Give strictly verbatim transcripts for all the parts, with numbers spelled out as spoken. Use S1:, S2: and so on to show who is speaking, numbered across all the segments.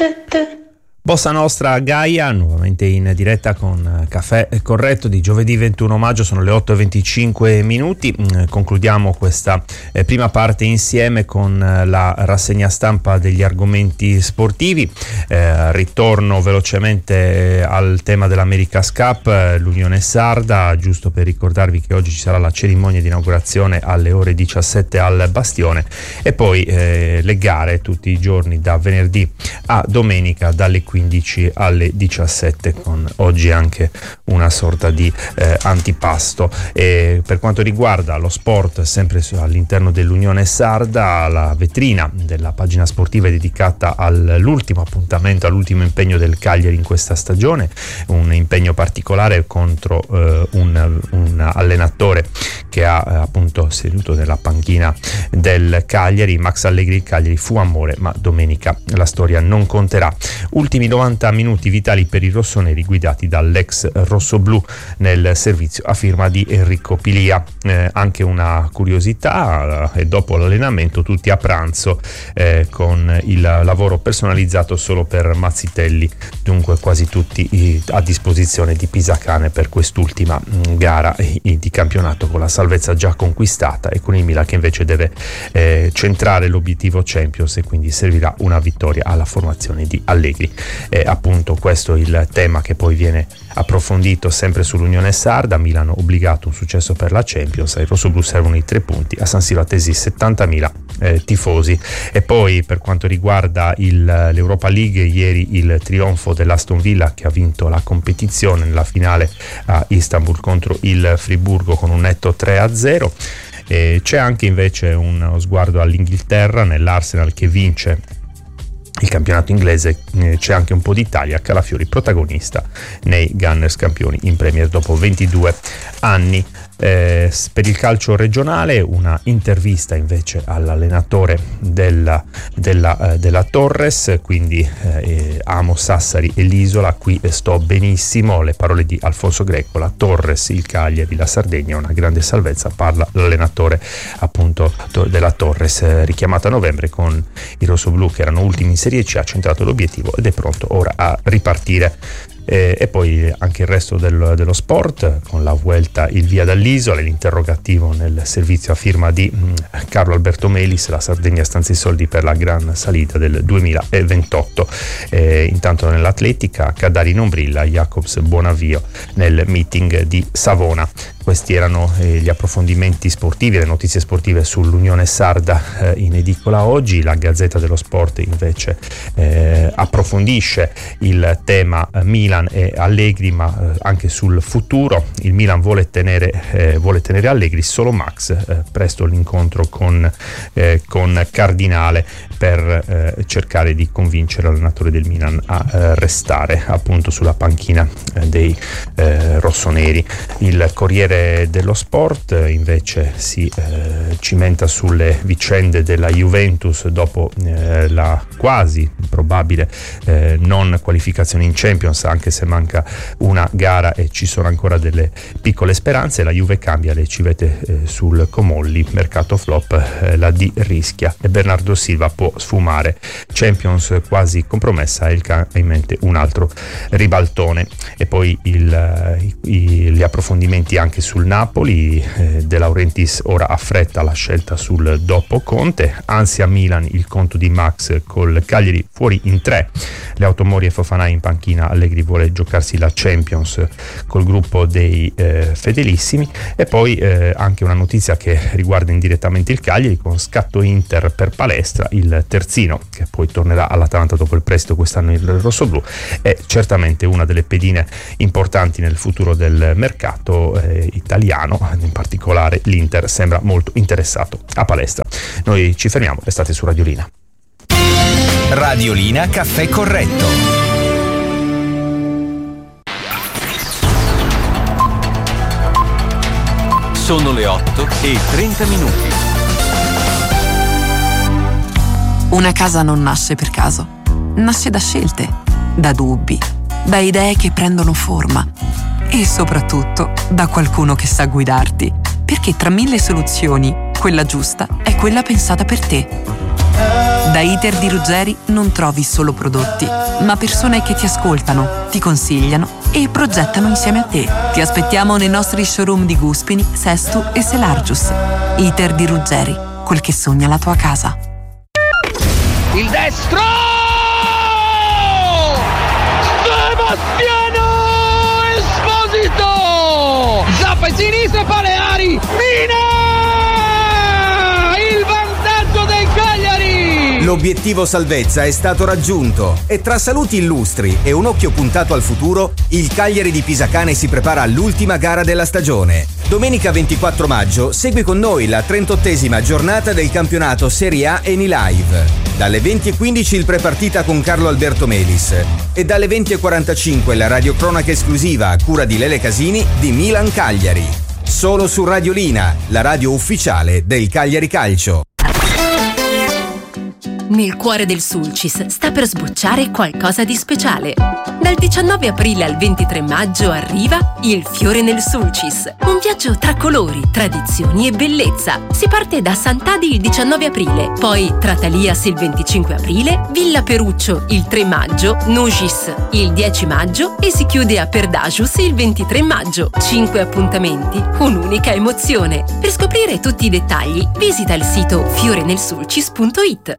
S1: Bossa Nostra Gaia, nuovamente in diretta con Caffè Corretto di giovedì ventuno maggio, sono le otto e venticinque minuti. Concludiamo questa eh, prima parte insieme con eh, la rassegna stampa degli argomenti sportivi. Eh, ritorno velocemente eh, al tema dell'America's Cup, eh, l'Unione Sarda, giusto per ricordarvi che oggi ci sarà la cerimonia di inaugurazione alle ore diciassette al Bastione e poi eh, le gare tutti i giorni da venerdì a domenica dalle quindici alle diciassette, con oggi anche una sorta di eh, antipasto. E per quanto riguarda lo sport, sempre all'interno dell'Unione Sarda, la vetrina della pagina sportiva è dedicata all'ultimo appuntamento, all'ultimo impegno del Cagliari in questa stagione, un impegno particolare contro eh, un, un allenatore che ha eh, appunto seduto nella panchina del Cagliari, Max Allegri. Il Cagliari fu amore, ma domenica la storia non conterà. Ultimi novanta minuti vitali per i rossoneri guidati dall'ex rossoblù nel servizio a firma di Enrico Pilia. Eh, anche una curiosità, e eh, dopo l'allenamento tutti a pranzo eh, con il lavoro personalizzato solo per Mazzitelli, dunque quasi tutti eh, a disposizione di Pisacane per quest'ultima mh, gara eh, di campionato, con la salvezza già conquistata e con il Milan che invece deve eh, centrare l'obiettivo Champions, e quindi servirà una vittoria alla formazione di Allegri. Eh, appunto questo è il tema che poi viene approfondito sempre sull'Unione Sarda. Milan obbligato, un successo per la Champions, ai rossoblù servono i tre punti, a San Siro attesi settantamila eh, tifosi. E poi per quanto riguarda il, l'Europa League, ieri il trionfo dell'Aston Villa che ha vinto la competizione nella finale a Istanbul contro il Friburgo con un netto tre a zero. E c'è anche invece uno sguardo all'Inghilterra, nell'Arsenal che vince il campionato inglese. Eh, c'è anche un po' d'Italia, Calafiori protagonista nei Gunners campioni in Premier dopo ventidue anni. Eh, per il calcio regionale una intervista invece all'allenatore della, della, eh, della Torres, quindi eh, amo Sassari e l'isola, qui sto benissimo, le parole di Alfonso Greco. La Torres, il Cagliari, la Sardegna, una grande salvezza, parla l'allenatore appunto della Torres, eh, richiamata a novembre con i rossoblù che erano ultimi in Serie C, ha centrato l'obiettivo ed è pronto ora a ripartire. E, e poi anche il resto del, dello sport, con la Vuelta, il via dall'isola, l'interrogativo nel servizio a firma di mh, Carlo Alberto Melis, la Sardegna stanzia i soldi per la gran salita del duemilaventotto. E, intanto nell'atletica Cadari non brilla, Jacobs buon avvio nel meeting di Savona. Questi erano eh, gli approfondimenti sportivi, le notizie sportive sull'Unione Sarda eh, in edicola oggi. La Gazzetta dello Sport invece eh, approfondisce il tema eh, Milan e Allegri, ma eh, anche sul futuro. Il Milan vuole tenere, eh, vuole tenere Allegri, solo Max, eh, presto l'incontro con, eh, con Cardinale per eh, cercare di convincere l'allenatore del Milan a eh, restare appunto sulla panchina eh, dei eh, rossoneri. Il Corriere dello Sport invece si eh, cimenta sulle vicende della Juventus dopo eh, la quasi probabile eh, non qualificazione in Champions, anche se manca una gara e ci sono ancora delle piccole speranze. La Juve cambia le civette eh, sul Comolli, mercato flop, eh, la D rischia e Bernardo Silva può sfumare. Champions quasi compromessa e il ca- in mente un altro ribaltone. E poi il, i, gli approfondimenti anche sul Napoli, eh, De Laurentiis ora affretta la scelta sul dopo Conte, ansia Milan, il conto di Max col Cagliari fuori in tre, le Automori e Fofana in panchina, Allegri vuole giocarsi la Champions col gruppo dei eh, fedelissimi. E poi eh, anche una notizia che riguarda indirettamente il Cagliari, con scatto Inter per Palestra, il terzino che poi tornerà all'Atalanta dopo il prestito quest'anno il rossoblù, è certamente una delle pedine importanti nel futuro del mercato eh, italiano. In particolare l'Inter sembra molto interessato a Palestra. Noi ci fermiamo, restate su Radiolina.
S2: Radiolina Caffè Corretto. Sono le otto e trenta minuti.
S3: Una casa non nasce per caso, nasce da scelte, da dubbi, da idee che prendono forma e soprattutto da qualcuno che sa guidarti, perché tra mille soluzioni, quella giusta è quella pensata per te. Da Iter di Ruggeri non trovi solo prodotti, ma persone che ti ascoltano, ti consigliano e progettano insieme a te. Ti aspettiamo nei nostri showroom di Guspini, Sestu e Selargius. Iter di Ruggeri, quel che sogna la tua casa.
S4: Il destro! Sebastiano Esposito! Zappa in sinistra, Paleari! Mina! Il vantaggio del Cagliari!
S5: L'obiettivo salvezza è stato raggiunto e tra saluti illustri e un occhio puntato al futuro, il Cagliari di Pisacane si prepara all'ultima gara della stagione. Domenica ventiquattro maggio segui con noi la trentottesima giornata del campionato Serie A Eni Live. Dalle venti e quindici il prepartita con Carlo Alberto Melis e dalle venti e quarantacinque la radiocronaca esclusiva a cura di Lele Casini di Milan Cagliari. Solo su Radiolina, la radio ufficiale del Cagliari Calcio.
S6: Nel cuore del Sulcis sta per sbocciare qualcosa di speciale. Dal diciannove aprile al ventitré maggio arriva Il Fiore nel Sulcis, un viaggio tra colori, tradizioni e bellezza. Si parte da Sant'Adi il diciannove aprile, poi Tratalias il venticinque aprile, Villa Peruccio il tre maggio, Nugis il dieci maggio e si chiude a Perdagius il ventitré maggio. Cinque appuntamenti, un'unica emozione. Per scoprire tutti i dettagli visita il sito fiorenelsulcis punto it.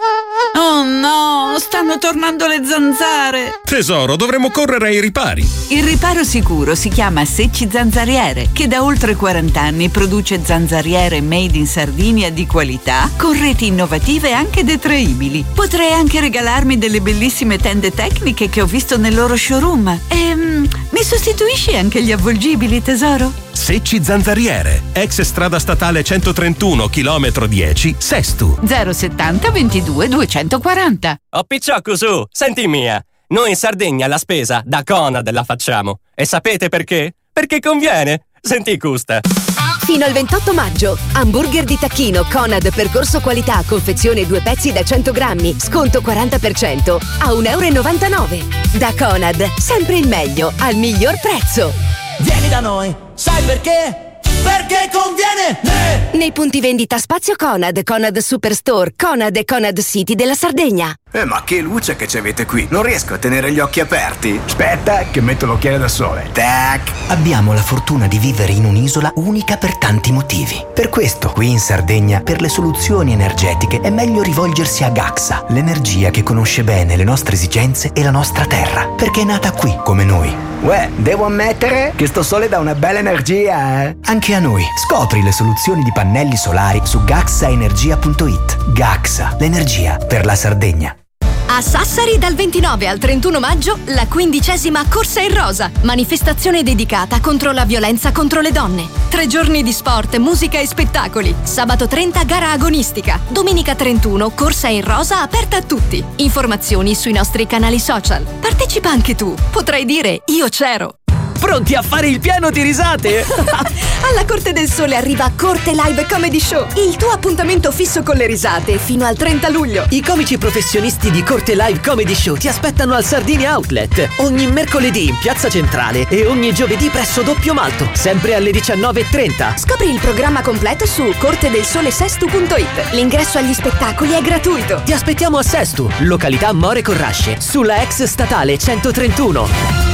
S7: Oh no, stanno tornando le zanzare!
S8: Tesoro, dovremmo correre ai ripari.
S7: Il riparo sicuro si chiama Secci Zanzariere, che da oltre quaranta anni produce zanzariere made in Sardinia di qualità, con reti innovative e anche detraibili. Potrei anche regalarmi delle bellissime tende tecniche che ho visto nel loro showroom. Ehm, mi sostituisci anche gli avvolgibili, tesoro?
S8: Secci Zanzariere, ex strada statale centotrentuno, chilometro dieci, Sestu.
S7: zero settanta ventidue duecentoquaranta.
S9: Oh picciocco su, senti mia. Noi in Sardegna la spesa da Conad la facciamo. E sapete perché? Perché conviene. Senti custa.
S10: Fino al ventotto maggio, hamburger di tacchino Conad percorso qualità, confezione due pezzi da cento grammi, sconto quaranta per cento a un euro e novantanove. Da Conad, sempre il meglio, al miglior prezzo.
S11: Vieni da noi, sai perché? Perché conviene! Eh!
S10: Nei punti vendita Spazio Conad, Conad Superstore, Conad e Conad City della Sardegna.
S12: Eh, ma che luce che ci avete qui! Non riesco a tenere gli occhi aperti. Aspetta, che metto l'occhiale da sole. Tac!
S13: Abbiamo la fortuna di vivere in un'isola unica per tanti motivi. Per questo, qui in Sardegna, per le soluzioni energetiche è meglio rivolgersi a Gaxa, l'energia che conosce bene le nostre esigenze e la nostra terra, perché è nata qui, come noi.
S12: Uè, devo ammettere che sto sole dà una bella energia, eh?
S13: Anche a noi. Scopri le soluzioni di pannelli solari su gaxaenergia punto it. Gaxa, l'energia per la Sardegna.
S10: A Sassari dal ventinove al trentuno maggio la quindicesima Corsa in Rosa, manifestazione dedicata contro la violenza contro le donne. Tre giorni di sport, musica e spettacoli. Sabato trenta gara agonistica. Domenica trentuno Corsa in Rosa aperta a tutti. Informazioni sui nostri canali social. Partecipa anche tu. Potrai dire io c'ero.
S14: Pronti a fare il pieno di risate?
S10: Alla Corte del Sole arriva Corte Live Comedy Show, il tuo appuntamento fisso con le risate fino al trenta luglio.
S14: I comici professionisti di Corte Live Comedy Show ti aspettano al Sardinia Outlet ogni mercoledì in Piazza Centrale e ogni giovedì presso Doppio Malto, sempre alle diciannove e trenta.
S10: Scopri il programma completo su corte del sole sestu punto it. L'ingresso agli spettacoli è gratuito.
S14: Ti aspettiamo a Sestu, località More Corrasce, sulla ex statale centotrentuno.